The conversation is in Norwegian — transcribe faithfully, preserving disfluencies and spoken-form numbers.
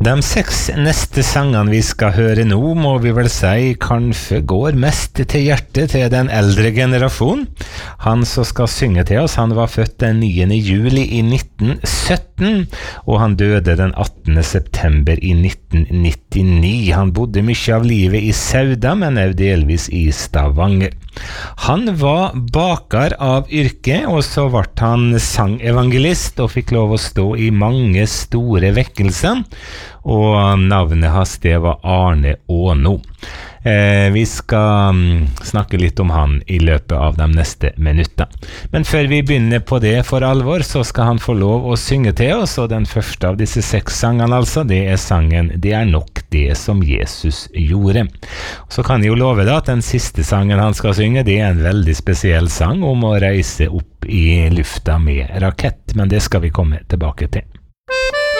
De seks neste sangene vi skal høre nå, må vi vel si kanskje går mest til hjertet til den eldre generasjon. Han som skal synge til oss, han var født den niende juli i nitten sytten, og han døde den attende september i nitten nittini. Han bodde mye av livet i Sauda, men også delvis i Stavanger. Han var baker av yrke, og så ble han sangevangelist og fikk lov å stå i mange store vekkelser, og navnet hans det var Arne Åno. Eh, vi skal um, snakke litt om han i løpet av de neste minutter. Men før vi begynner på det for alvor, så skal han få lov å synge til oss, og den første av disse seks sangene altså, det er sangen «Det er nok det som Jesus gjorde». Så kan jeg jo love deg at den siste sangen han skal synge, det er en veldig spesiell sang om å reise opp i lufta med rakett, men det skal vi komme tilbake til.